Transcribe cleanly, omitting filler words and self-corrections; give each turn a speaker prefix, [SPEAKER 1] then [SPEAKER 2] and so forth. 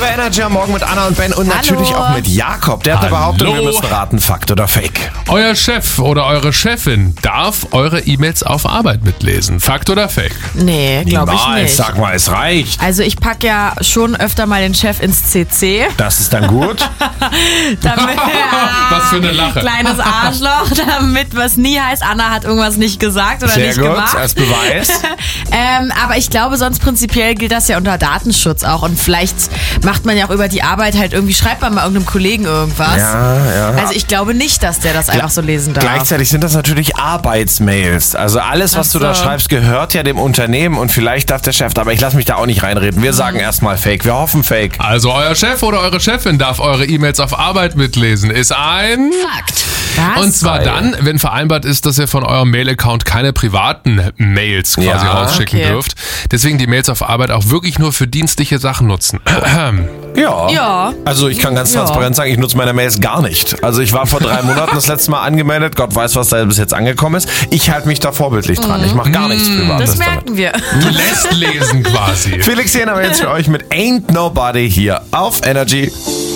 [SPEAKER 1] bei Energy am Morgen mit Anna und Ben und natürlich auch mit Jakob. Der hat eine Behauptung, wir müssen raten, Fakt oder Fake.
[SPEAKER 2] Euer Chef oder eure Chefin darf eure E-Mails auf Arbeit mitlesen. Fakt oder Fake?
[SPEAKER 3] Nee, glaube ich nicht.
[SPEAKER 1] Sag mal, es reicht.
[SPEAKER 3] Also ich packe ja schon öfter mal den Chef ins CC.
[SPEAKER 1] Das ist dann gut.
[SPEAKER 3] Damit,
[SPEAKER 2] Was für eine Lache.
[SPEAKER 3] Kleines Arschloch, damit was nie heißt, Anna hat irgendwas nicht gesagt oder
[SPEAKER 1] Sehr
[SPEAKER 3] nicht
[SPEAKER 1] gut,
[SPEAKER 3] gemacht.
[SPEAKER 1] als Beweis.
[SPEAKER 3] Aber ich glaube, sonst prinzipiell gilt das ja unter Datenschutz auch. Und vielleicht macht man ja auch über die Arbeit halt irgendwie, schreibt man mal irgendeinem Kollegen irgendwas.
[SPEAKER 1] Ja.
[SPEAKER 3] Also ich glaube nicht, dass der das einfach so lesen darf.
[SPEAKER 1] Gleichzeitig sind das natürlich Arbeitsmails. Also alles, was du da schreibst, gehört ja dem Unternehmen und vielleicht darf der Chef, aber ich lasse mich da auch nicht reinreden. Wir sagen erstmal Fake, wir hoffen Fake.
[SPEAKER 2] Also euer Chef oder eure Chefin darf eure E-Mails auf Arbeit mitlesen. Ist ein
[SPEAKER 4] Fakt.
[SPEAKER 3] Was?
[SPEAKER 2] Und zwar dann, wenn vereinbart ist, dass ihr von eurem Mail-Account keine privaten Mails quasi rausschicken dürft. Deswegen die Mails auf Arbeit auch wirklich nur für dienstliche Sachen nutzen.
[SPEAKER 1] Ja. Also ich kann ganz transparent sagen, ich nutze meine Mails gar nicht. Also ich war vor 3 Monaten das letzte Mal angemeldet. Gott weiß, was da bis jetzt angekommen ist. Ich halte mich da vorbildlich dran. Ich mache gar nichts Privates
[SPEAKER 3] Das merken wir.
[SPEAKER 2] Du lässt lesen quasi.
[SPEAKER 1] Felix Jähn aber jetzt für euch mit Ain't Nobody hier auf Energy.